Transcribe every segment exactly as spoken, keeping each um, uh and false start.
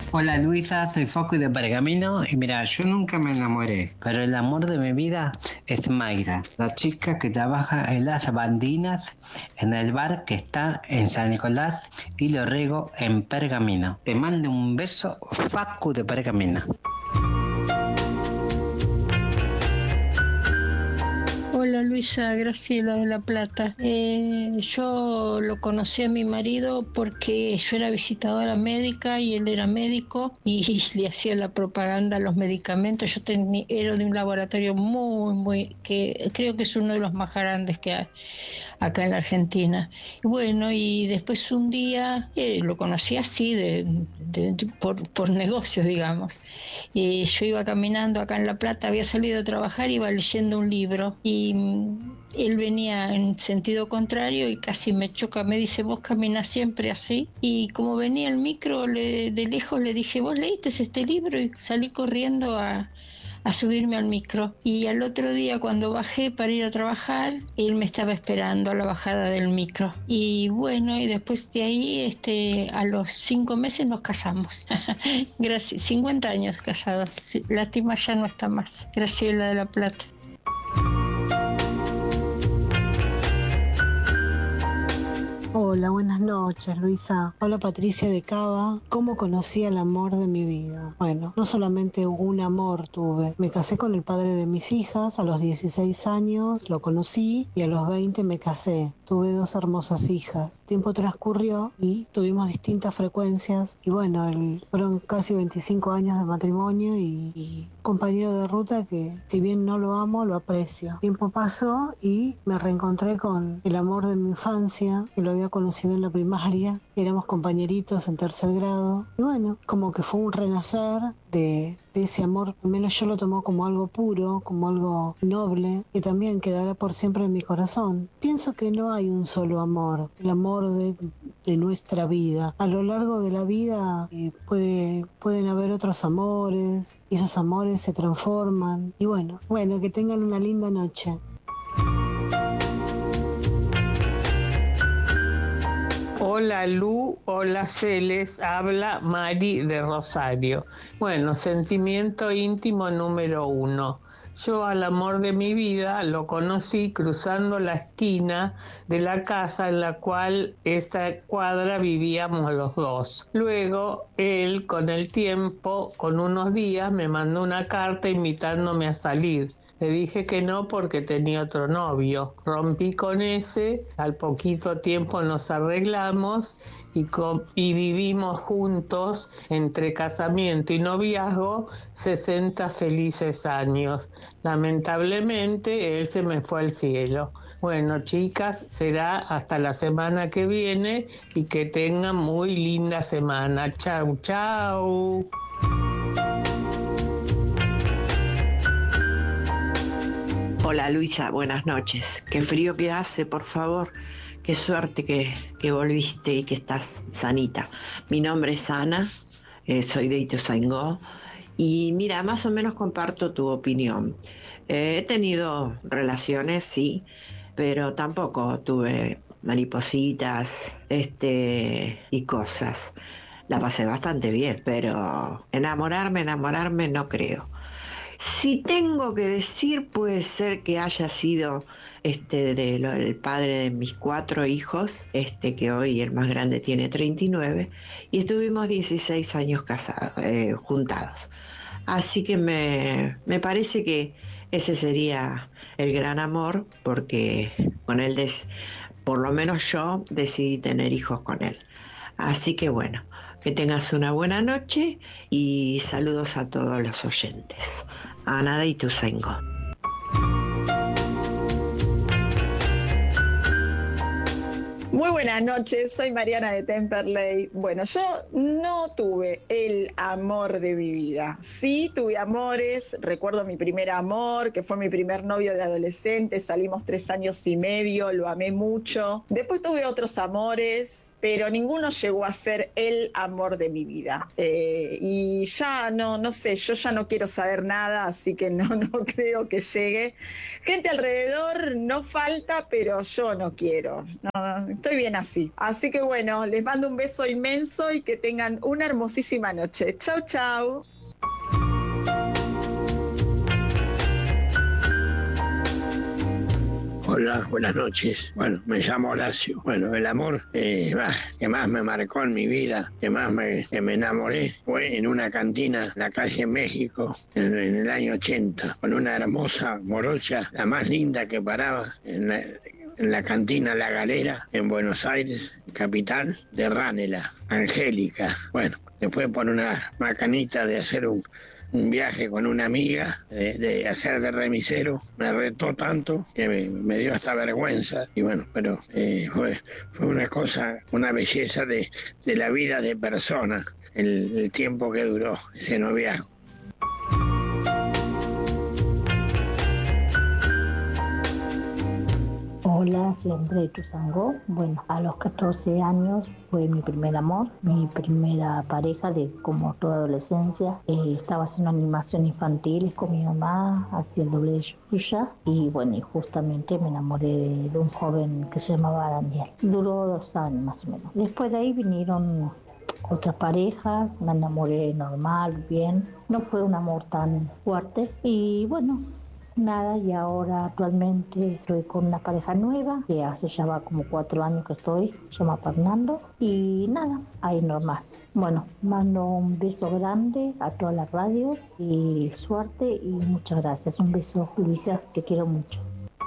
Hola Luisa, soy Foco de Pergamino y mira, yo nunca me enamoré, pero el amor de mi vida es Mayra, la chica que trabaja en las bandinas en el bar que está en San Nicolás y Lorrego en Pergamino. Te mando un beso, Facu de Pergamino. Hola Luisa, Graciela de La Plata. Eh, yo lo conocí a mi marido porque yo era visitadora médica y él era médico y le hacía la propaganda a los medicamentos. Yo teni- era de un laboratorio muy, muy, que creo que es uno de los más grandes que hay acá en la Argentina. Y bueno, y después un día eh, lo conocí así, de, de- de- por, por negocios, digamos. Y yo iba caminando acá en La Plata, había salido a trabajar, iba leyendo un libro y mm, él venía en sentido contrario y casi me choca, me dice, vos caminas siempre así. Y como venía el micro, le- de lejos le dije, ¿vos leíste este libro? Y salí corriendo a, a subirme al micro. Y al otro día, cuando bajé para ir a trabajar, él me estaba esperando a la bajada del micro. Y bueno, y después de ahí, este, a los cinco meses nos casamos. Gracias, cincuenta años casados. Sí, lástima ya no está más. Graciela de La Plata. Hola, buenas noches, Luisa. Hola, Patricia de Cava. ¿Cómo conocí el amor de mi vida? Bueno, no solamente un amor tuve. Me casé con el padre de mis hijas a los dieciséis años, lo conocí y a los veinte me casé. Tuve dos hermosas hijas. Tiempo transcurrió y tuvimos distintas frecuencias y bueno, el- fueron casi veinticinco años de matrimonio y, y compañero de ruta que si bien no lo amo, lo aprecio. Tiempo pasó y me reencontré con el amor de mi infancia, que lo había conocido en la primaria, éramos compañeritos en tercer grado y bueno, como que fue un renacer de, de ese amor, al menos yo lo tomo como algo puro, como algo noble, que también quedará por siempre en mi corazón. Pienso que no hay un solo amor, el amor de, de nuestra vida. A lo largo de la vida eh, puede, pueden haber otros amores y esos amores se transforman. Y bueno, bueno, que tengan una linda noche. Hola Lu, hola Celes, habla Mari de Rosario. Bueno, sentimiento íntimo número uno. Yo al amor de mi vida lo conocí cruzando la esquina de la casa en la cual esta cuadra vivíamos los dos. Luego él con el tiempo, con unos días, me mandó una carta invitándome a salir. Le dije que no porque tenía otro novio. Rompí con ese, al poquito tiempo nos arreglamos y, co- y vivimos juntos entre casamiento y noviazgo sesenta felices años. Lamentablemente él se me fue al cielo. Bueno, chicas, será hasta la semana que viene y que tengan muy linda semana. Chau, chau. Hola Luisa, buenas noches. Qué frío que hace, por favor. Qué suerte que, que volviste y que estás sanita. Mi nombre es Ana, eh, soy de Ituzaingó y mira, más o menos comparto tu opinión. Eh, he tenido relaciones, sí, pero tampoco tuve maripositas, este, y cosas. La pasé bastante bien, pero enamorarme, enamorarme no creo. Si tengo que decir, puede ser que haya sido este de lo- el padre de mis cuatro hijos, este que hoy el más grande tiene treinta y nueve, y estuvimos dieciséis años casados, eh, juntados. Así que me, me parece que ese sería el gran amor, porque con él, des- por lo menos yo decidí tener hijos con él. Así que bueno, que tengas una buena noche y saludos a todos los oyentes. Ana de Ituzaingó. Muy buenas noches, soy Mariana de Temperley. Bueno, yo no tuve el amor de mi vida. Sí tuve amores, recuerdo mi primer amor, que fue mi primer novio de adolescente, salimos tres años y medio, lo amé mucho. Después tuve otros amores, pero ninguno llegó a ser el amor de mi vida. Eh, y ya no, no sé, yo ya no quiero saber nada, así que no, no creo que llegue. Gente alrededor no falta, pero yo no quiero. No, estoy bien así. Así que bueno, les mando un beso inmenso y que tengan una hermosísima noche. Chau, chau. Hola, buenas noches. Bueno, me llamo Horacio. Bueno, el amor eh, bah, que más me marcó en mi vida, que más me, que me enamoré, fue en una cantina en la calle México, en, en el año ochenta, con una hermosa morocha, la más linda que paraba en la, en la cantina La Galera, en Buenos Aires, capital de Ranela, Angélica. Bueno, después por una macanita de hacer un... un viaje con una amiga, de, de hacer de remisero, me retó tanto que me, me dio hasta vergüenza, y bueno, pero eh, fue, fue una cosa, una belleza de, de la vida de persona, el, el tiempo que duró ese noviazgo. Hola, soy André Tuzangó. Bueno, a los catorce años fue mi primer amor, mi primera pareja de como toda adolescencia. Eh, estaba haciendo animación infantil con mi mamá, hacía el doble de Yuya y bueno, y justamente me enamoré de, de un joven que se llamaba Daniel. Duró dos años más o menos. Después de ahí vinieron otras parejas, me enamoré normal, bien. No fue un amor tan fuerte y bueno, nada, y ahora actualmente estoy con una pareja nueva, que hace ya va como cuatro años que estoy, se llama Fernando, y nada, ahí normal. Bueno, mando un beso grande a toda la radio y suerte y muchas gracias. Un beso, Luisa, te quiero mucho.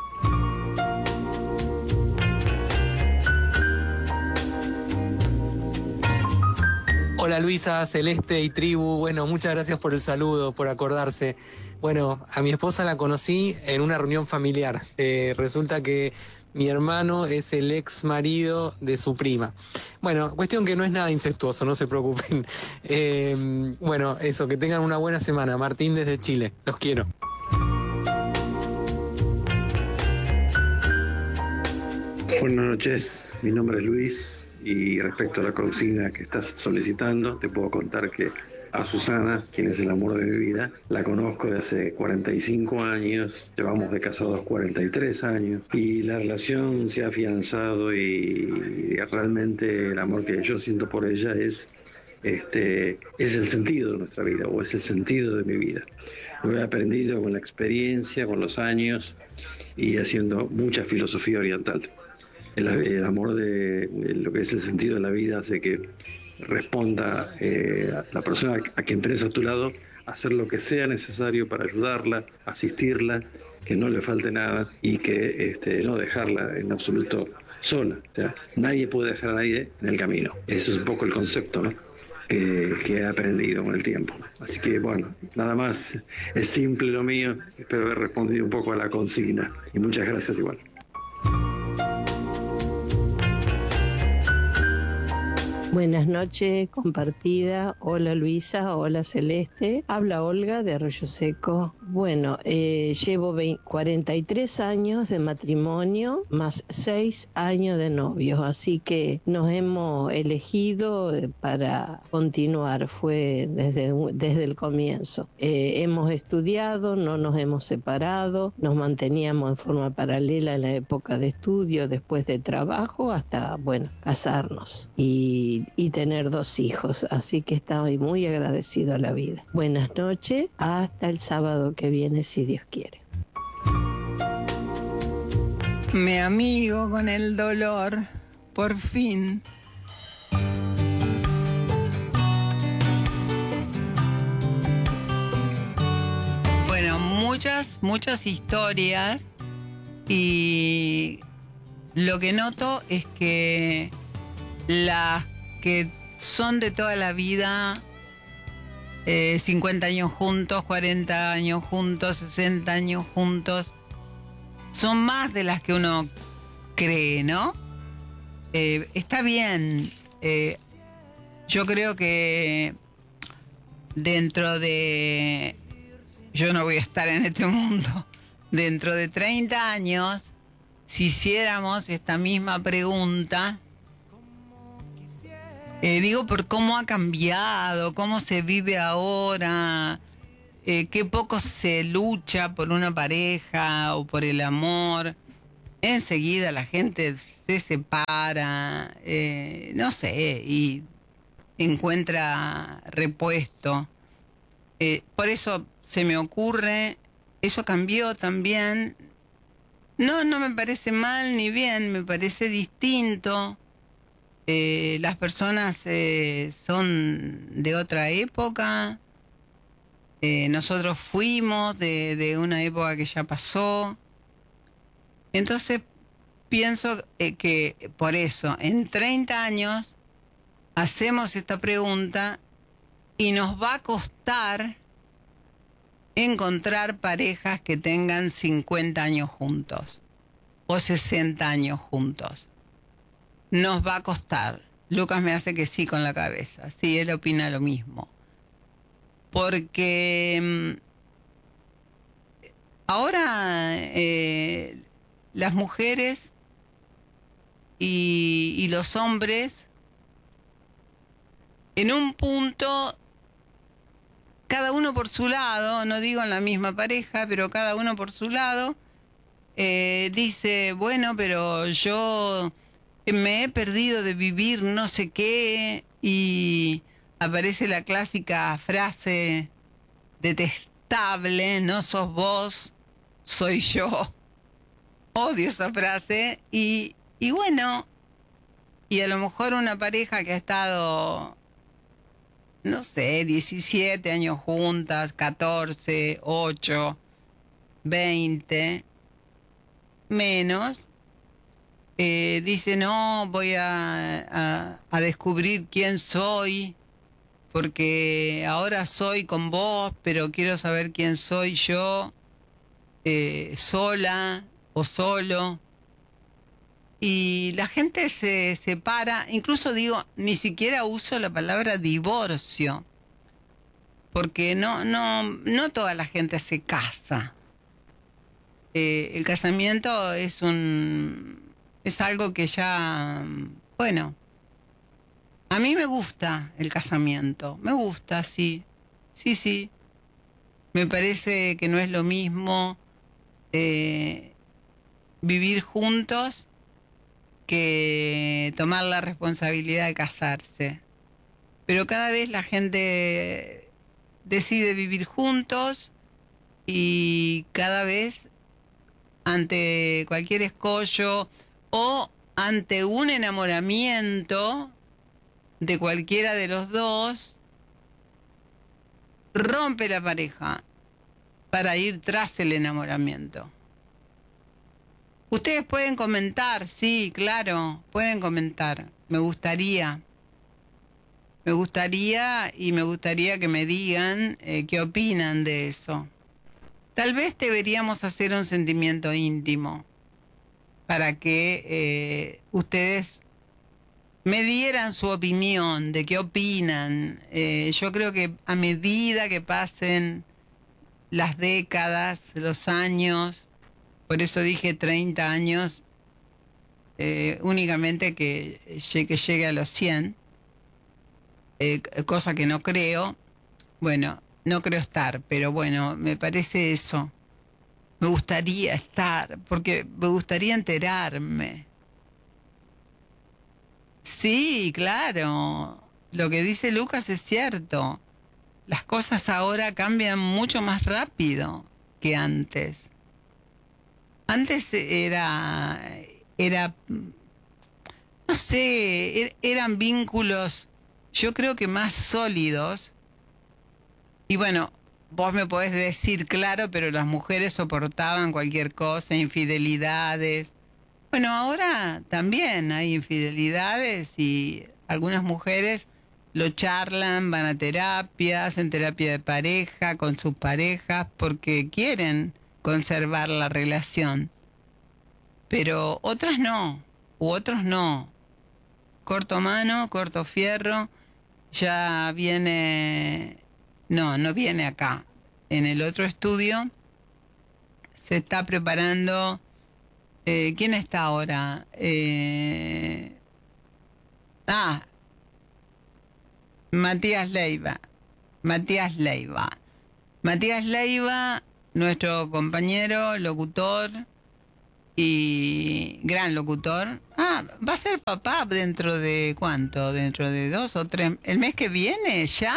Hola Luisa, Celeste y tribu, bueno, muchas gracias por el saludo, por acordarse. Bueno, a mi esposa la conocí en una reunión familiar. Eh, resulta que mi hermano es el ex marido de su prima. Bueno, cuestión que no es nada incestuoso, no se preocupen. Eh, bueno, eso, que tengan una buena semana. Martín desde Chile, los quiero. Buenas noches, mi nombre es Luis y respecto a la consigna que estás solicitando, te puedo contar que a Susana, quien es el amor de mi vida, la conozco de hace cuarenta y cinco años, llevamos de casados cuarenta y tres años y la relación se ha afianzado y realmente el amor que yo siento por ella es, este, es el sentido de nuestra vida o es el sentido de mi vida. Lo he aprendido con la experiencia, con los años y haciendo mucha filosofía oriental. El, el amor de, de lo que es el sentido de la vida hace que responda eh, a la persona a quien tenés a tu lado, hacer lo que sea necesario para ayudarla, asistirla, que no le falte nada y que este, no dejarla en absoluto sola. O sea, nadie puede dejar a nadie en el camino. Ese es un poco el concepto, ¿no? que, que he aprendido con el tiempo. Así que bueno, nada más. Es simple lo mío. Espero haber respondido un poco a la consigna. Y muchas gracias igual. Buenas noches, compartida. Hola Luisa, hola Celeste. Habla Olga de Arroyo Seco. Bueno, eh, llevo veinte, cuarenta y tres años de matrimonio más seis años de novios, así que nos hemos elegido para continuar, fue desde, desde el comienzo. Eh, hemos estudiado, no nos hemos separado, nos manteníamos en forma paralela en la época de estudio, después de trabajo, hasta, bueno, casarnos. Y y tener dos hijos, así que estoy muy agradecido a la vida. Buenas noches, hasta el sábado que viene, si Dios quiere. Me amigo con el dolor, por fin. Bueno, muchas, muchas historias y lo que noto es que las que son de toda la vida, eh, cincuenta años juntos, cuarenta años juntos, sesenta años juntos, son más de las que uno cree, ¿no? Eh, está bien. Eh, yo creo que dentro de... Yo no voy a estar en este mundo. Dentro de treinta años, si hiciéramos esta misma pregunta... Eh, digo, por cómo ha cambiado, cómo se vive ahora, eh, qué poco se lucha por una pareja o por el amor. enseguida la gente se separa, eh, no sé, y encuentra repuesto. Eh, por eso se me ocurre, eso cambió también. No, no me parece mal ni bien, me parece distinto. Eh, las personas eh, son de otra época. Eh, nosotros fuimos de, de una época que ya pasó. Entonces pienso eh, que por eso, en treinta años, hacemos esta pregunta y nos va a costar encontrar parejas que tengan cincuenta años juntos o sesenta años juntos. Nos va a costar. Lucas me hace que sí con la cabeza. Sí, él opina lo mismo. Porque mm, ahora eh, las mujeres y, y los hombres, en un punto, cada uno por su lado, no digo en la misma pareja, pero cada uno por su lado, eh, dice, bueno, pero yo me he perdido de vivir no sé qué, y aparece la clásica frase detestable, no sos vos, soy yo. Odio esa frase, y, y bueno, y a lo mejor una pareja que ha estado, no sé, diecisiete años juntas, catorce, ocho, veinte, menos, eh, dice, no, voy a, a, a descubrir quién soy, porque ahora soy con vos, pero quiero saber quién soy yo, eh, sola o solo. Y la gente se separa, incluso digo, ni siquiera uso la palabra divorcio, porque no, no, no toda la gente se casa. Eh, el casamiento es un, es algo que ya, bueno, a mí me gusta el casamiento, me gusta, sí, sí, sí. Me parece que no es lo mismo eh, vivir juntos que tomar la responsabilidad de casarse. Pero cada vez la gente decide vivir juntos y cada vez ante cualquier escollo o ante un enamoramiento de cualquiera de los dos, rompe la pareja para ir tras el enamoramiento. Ustedes pueden comentar, sí, claro, pueden comentar. Me gustaría, me gustaría y me gustaría que me digan eh, qué opinan de eso. Tal vez deberíamos hacer un sentimiento íntimo para que eh, ustedes me dieran su opinión de qué opinan. Eh, yo creo que a medida que pasen las décadas, los años, por eso dije treinta años, eh, únicamente que, que llegue a los cien, eh, cosa que no creo. Bueno, no creo estar, pero bueno, me parece eso. Me gustaría estar, porque me gustaría enterarme. Sí, claro, lo que dice Lucas es cierto. Las cosas ahora cambian mucho más rápido que antes. Antes era, era, no sé, er, eran vínculos, yo creo que más sólidos. Y bueno, vos me podés decir, claro, pero las mujeres soportaban cualquier cosa, infidelidades. Bueno, ahora también hay infidelidades y algunas mujeres lo charlan, van a terapia, hacen terapia de pareja con sus parejas porque quieren conservar la relación. Pero otras no, u otros no. Corto mano, corto fierro, ya viene, no, no viene acá. En el otro estudio se está preparando, eh, ¿quién está ahora? Eh, ah, Matías Leiva, Matías Leiva. Matías Leiva, nuestro compañero, locutor y gran locutor. Ah, va a ser papá dentro de ¿cuánto? Dentro de dos o tres. ¿El mes que viene? ¿Ya?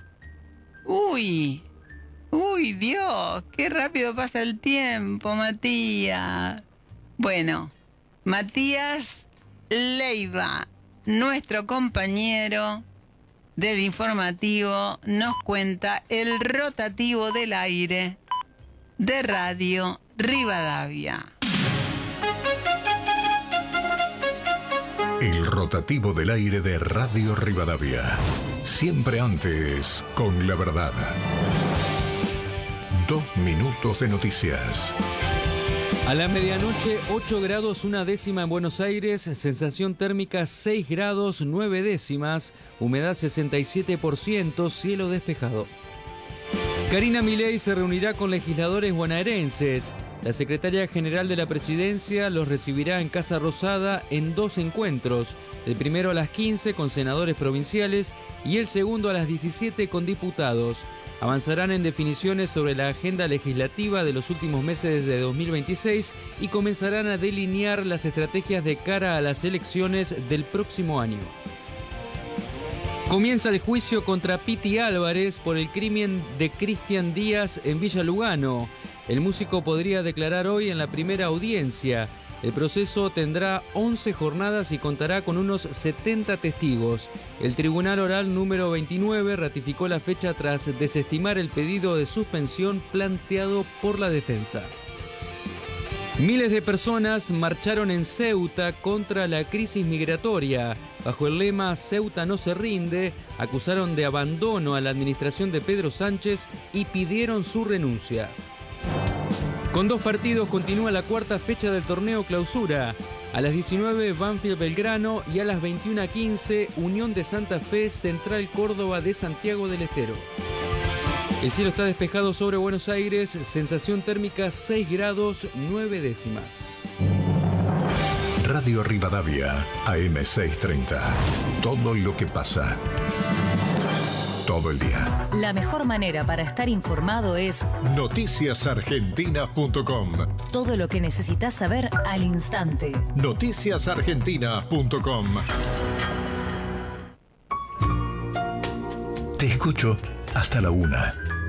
Uy, uy, Dios, qué rápido pasa el tiempo, Matías. Bueno, Matías Leiva, nuestro compañero del informativo, nos cuenta el rotativo del aire de Radio Rivadavia. El rotativo del aire de Radio Rivadavia. Siempre antes con la verdad. Dos minutos de noticias. A la medianoche, ocho grados una décima en Buenos Aires, sensación térmica seis grados nueve décimas, humedad sesenta y siete por ciento, cielo despejado. Karina Milei se reunirá con legisladores bonaerenses. La secretaria general de la presidencia los recibirá en Casa Rosada en dos encuentros, el primero a las quince con senadores provinciales y el segundo a las diecisiete con diputados. Avanzarán en definiciones sobre la agenda legislativa de los últimos meses de dos mil veintiséis y comenzarán a delinear las estrategias de cara a las elecciones del próximo año. Comienza el juicio contra Piti Álvarez por el crimen de Cristian Díaz en Villa Lugano. El músico podría declarar hoy en la primera audiencia. El proceso tendrá once jornadas y contará con unos setenta testigos. El Tribunal Oral número veintinueve ratificó la fecha tras desestimar el pedido de suspensión planteado por la defensa. Miles de personas marcharon en Ceuta contra la crisis migratoria. Bajo el lema Ceuta no se rinde, acusaron de abandono a la administración de Pedro Sánchez y pidieron su renuncia. Con dos partidos continúa la cuarta fecha del torneo Clausura. A las diecinueve, Banfield Belgrano y a las veintiuna quince, Unión de Santa Fe, Central Córdoba de Santiago del Estero. El cielo está despejado sobre Buenos Aires, sensación térmica seis grados nueve décimas. Radio Rivadavia, A M seiscientos treinta. Todo lo que pasa. Todo el día. La mejor manera para estar informado es noticias argentinas punto com. Todo lo que necesitas saber al instante. noticias argentinas punto com. Te escucho hasta la una.